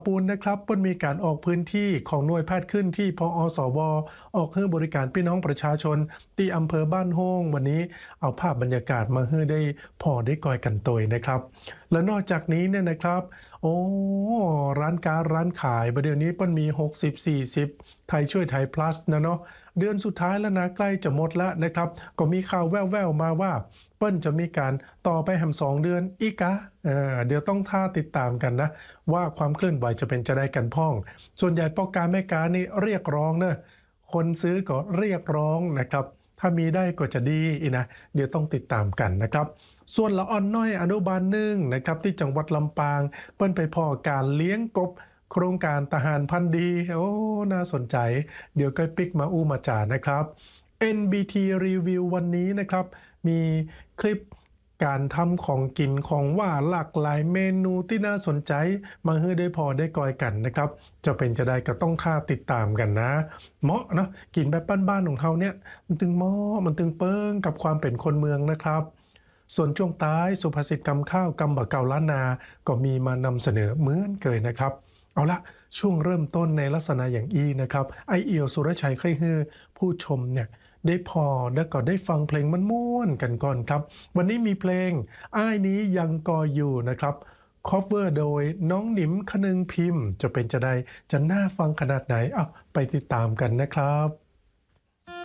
ปูนนะครับเปิ้นมีการออกพื้นที่ของหน่วยแพทย์ขึ้นที่พอสวออกให้บริการพี่น้องประชาชนที่อำเภอบ้านโฮงวันนี้เอาภาพบรรยากาศมาให้ได้พอได้กอยกันตยนะครับและนอกจากนี้เนี่ยนะครับโอ้ร้านค้าร้านขายประเดี๋ยวนี้เปิ้นมี60-40ไทยช่วยไทย plus นะเนาะเดือนสุดท้ายแล้วนะใกล้จะหมดแล้วนะครับก็มีข่าวแว่วๆมาว่าเปิ้นจะมีการต่อไปแฮม2 เดือนอีกะเดี๋ยวต้องท่าติดตามกันนะ ว่าความเคลื่อนไหวจะเป็นจะได้กันพ่อง ส่วนใหญ่พ่อค้าแม่ค้านี่เรียกร้องเนอะคนซื้อก็เรียกร้องนะครับ ถ้ามีได้ก็จะดีอีนะ เดี๋ยวต้องติดตามกันนะครับ ส่วนละอ่อนน้อยอนุบาลหนึ่งนะครับที่จังหวัดลำปางเปิ้นไปพ่อการเลี้ยงกบโครงการทหารพันธุ์ดีโอ้น่าสนใจ เดี๋ยวก็ปิกมาอู้มาจ่านะครับ NBT Review วันนี้นะครับมีคลิปการทำของกินของว่าหลากหลายเมนูที่น่าสนใจมาให้ได้พอได้กอยกันนะครับจะเป็นจะได้ก็ต้องค่าติดตามกันนะเหมาะเนาะกินแบบบ้านๆของเขาเนี่ยมันตึงเหมาะมันตึงเปิ้งกับความเป็นคนเมืองนะครับส่วนช่วงท้ายสุภาษิตกำข้าวกำบะเก่าล้านนาก็มีมานำเสนอเหมือนเคยนะครับเอาละช่วงเริ่มต้นในลักษณะอย่างอีนะครับไอเอียวสุรชัยไข้ฮือผู้ชมเนี่ยได้พอแล้วก็ได้ฟังเพลงมันม่วนกันก่อนครับวันนี้มีเพลงอ้ายนี้ยังกออยู่นะครับคอฟเวอร์โดยน้องหนิมคนึงพิมพ์จะเป็นจะได้จะน่าฟังขนาดไหนไปติดตามกันนะครับ